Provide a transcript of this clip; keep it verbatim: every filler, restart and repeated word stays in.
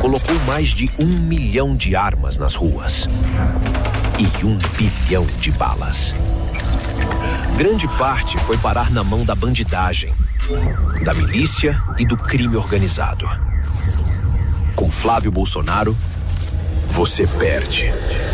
colocou mais de um milhão de armas nas ruas e um bilhão de balas. Grande parte foi parar na mão da bandidagem, da milícia e do crime organizado. Com Flávio Bolsonaro, você perde.